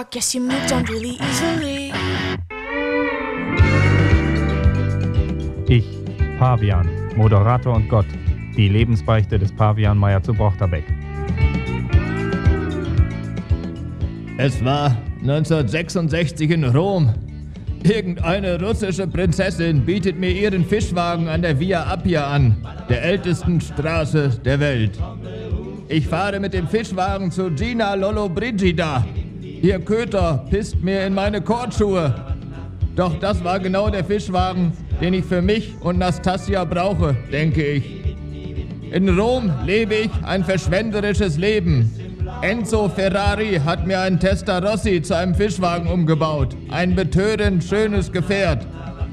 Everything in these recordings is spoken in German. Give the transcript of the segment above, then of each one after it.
I guess you moved on really easily. Ich, Pavian, Moderator und Gott. Die Lebensbeichte des Pavian Meyer zu Brochterbeck. Es war 1966 in Rom. Irgendeine russische Prinzessin bietet mir ihren Fischwagen an der Via Appia an, der ältesten Straße der Welt. Ich fahre mit dem Fischwagen zu Gina Lollobrigida. Ihr Köter pisst mir in meine Kordschuhe. Doch das war genau der Fischwagen, den ich für mich und Nastasia brauche, denke ich. In Rom lebe ich ein verschwenderisches Leben. Enzo Ferrari hat mir einen Testarossa zu einem Fischwagen umgebaut. Ein betörend schönes Gefährt.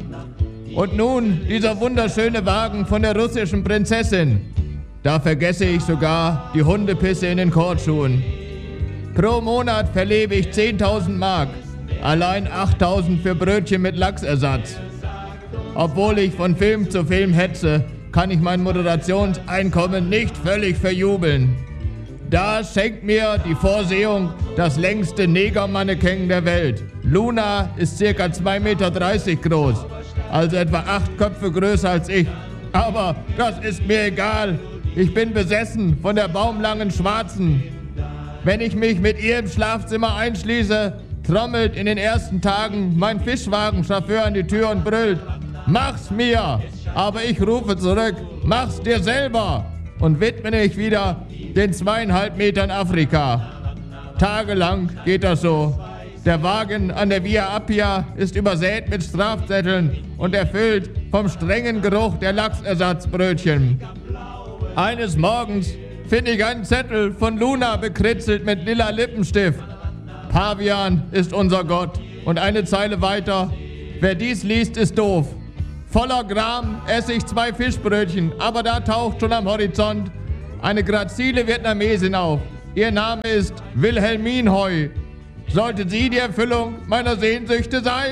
Und nun dieser wunderschöne Wagen von der russischen Prinzessin. Da vergesse ich sogar die Hundepisse in den Kordschuhen. Pro Monat verlebe ich 10.000 Mark. Allein 8.000 für Brötchen mit Lachsersatz. Obwohl ich von Film zu Film hetze, kann ich mein Moderationseinkommen nicht völlig verjubeln. Da schenkt mir die Vorsehung das längste Negermannequin der Welt. Luna ist ca. 2,30 Meter groß, also etwa 8 Köpfe größer als ich. Aber das ist mir egal. Ich bin besessen von der baumlangen Schwarzen. Wenn ich mich mit ihr im Schlafzimmer einschließe, trommelt in den ersten Tagen mein Fischwagenchauffeur an die Tür und brüllt: Mach's mir! Aber ich rufe zurück: Mach's dir selber! Und widme mich wieder den 2,5 Metern Afrika. Tagelang geht das so. Der Wagen an der Via Appia ist übersät mit Strafzetteln und erfüllt vom strengen Geruch der Lachsersatzbrötchen. Eines Morgens finde ich einen Zettel von Luna bekritzelt mit lila Lippenstift. Pavian ist unser Gott. Und eine Zeile weiter: Wer dies liest, ist doof. Voller Gram esse ich 2 Fischbrötchen, aber da taucht schon am Horizont eine grazile Vietnamesin auf. Ihr Name ist Wilhelminhoi. Sollte sie die Erfüllung meiner Sehnsüchte sein?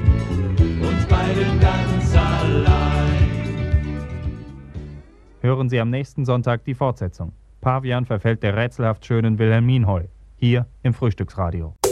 Uns beiden ganz allein. Hören Sie am nächsten Sonntag die Fortsetzung. Pavian verfällt der rätselhaft schönen Wilhelminhoi. Hier im Frühstücksradio.